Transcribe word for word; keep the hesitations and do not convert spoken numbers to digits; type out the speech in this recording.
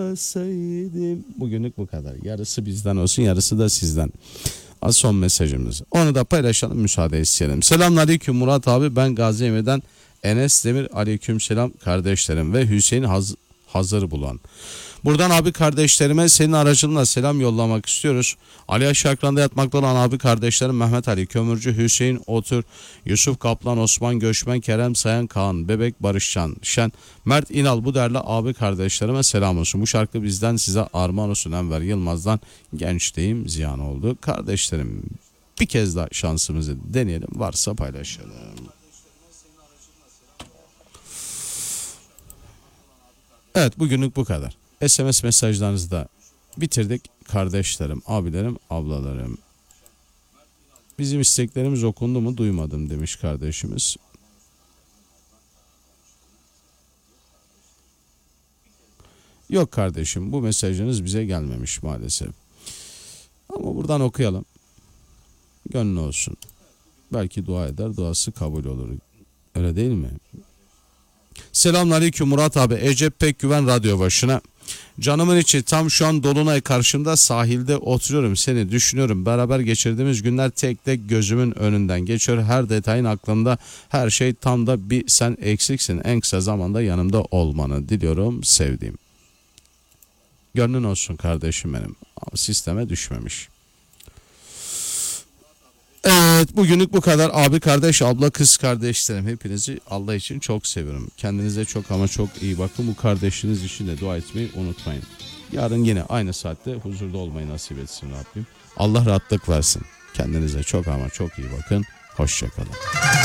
Sevdim. Bugünlük bu kadar. Yarısı bizden olsun, yarısı da sizden. Az son mesajımız. Onu da paylaşalım, müsaade isteyelim. Selamünaleyküm Murat abi, ben Gazi Emir'den Enes Demir. Aleykümselam kardeşlerim ve Hüseyin Haz hazır bulan. Buradan abi kardeşlerime senin aracılığınla selam yollamak istiyoruz. Ali Aşağı ekranda yatmakta olan abi kardeşlerim Mehmet Ali Kömürcü, Hüseyin Otur, Yusuf Kaplan, Osman Göçmen, Kerem Sayan, Kaan Bebek, Barışcan Şen, Mert İnal, bu değerli abi kardeşlerime selam olsun. Bu şarkı bizden size armağan olsun. Enver Yılmaz'dan Gençliğim Ziyan Oldu. Kardeşlerim, bir kez daha şansımızı deneyelim, varsa paylaşalım. Evet, bugünlük bu kadar. S M S mesajlarınızı da bitirdik. Kardeşlerim, abilerim, ablalarım. Bizim isteklerimiz okundu mu duymadım demiş kardeşimiz. Yok kardeşim, bu mesajınız bize gelmemiş maalesef. Ama buradan okuyalım. Gönlü olsun. Belki dua eder, duası kabul olur. Öyle değil mi? Selamünaleyküm Murat abi. Ecep Pekgüven radyo başına. Canımın içi, tam şu an Dolunay karşımda, sahilde oturuyorum, seni düşünüyorum. Beraber geçirdiğimiz günler tek tek gözümün önünden geçiyor. Her detayın aklımda, her şey tam da bir sen eksiksin. En kısa zamanda yanımda olmanı diliyorum sevdiğim. Gönlün olsun kardeşim benim. Ama sisteme düşmemiş. Evet, bugünlük bu kadar. Abi kardeş, abla kız kardeşlerim, hepinizi Allah için çok seviyorum. Kendinize çok ama çok iyi bakın. Bu kardeşiniz için de dua etmeyi unutmayın. Yarın yine aynı saatte huzurda olmayı nasip etsin Rabbim. Allah rahatlık versin. Kendinize çok ama çok iyi bakın. Hoşça kalın.